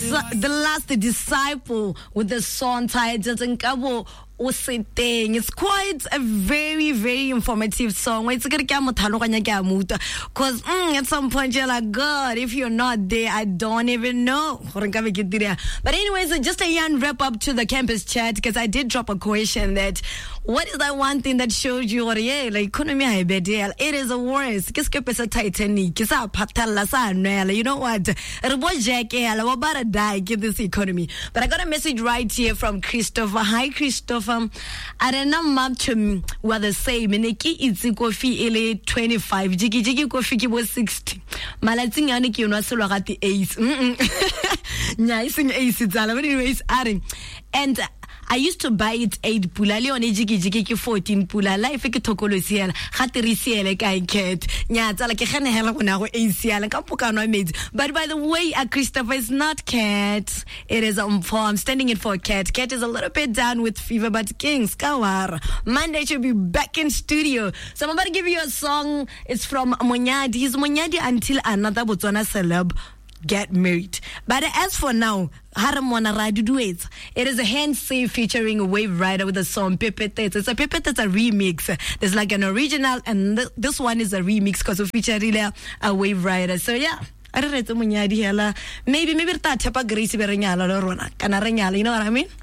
the last disciple with the song titled Nkabo Ositeng. It's quite a very, very informative song. It's because at some point you're like, God, if you're not there, I don't even know. But anyways, just a young wrap up to the campus chat, because I did drop a question that what is that one thing that showed you or yeah, like economy it is a worse. Titanic. You know what? This economy. But I got a message right here from Christopher. Hi Christopher. I don't know much what the same. Neki it's coffee ele 25. Jiki coffee ki was 60. Malating aniki you know the ace. Nice ace it's all anyways adding. And I used to buy it 8 pula le one jiki 14 pula la if ke tokolo siela ga tirisiele ka iket nya tsala ke gane hela gona go asiala ka pokano made. But by the way, Christopher is not cat, it is I'm standing in for cat is a little bit down with fever, but Kings Kawar Monday should be back in studio. So I'm about to give you a song. It's from Monyadi. He's Monyadi until another Botswana celeb get married. But as for now, it is a Handsay featuring Wave Rider with the song Pepete. It's a Pepete, it's a remix. There's like an original, and this one is a remix because of featuring a Wave Rider. So yeah, I don't know, maybe Grace, you know what I mean?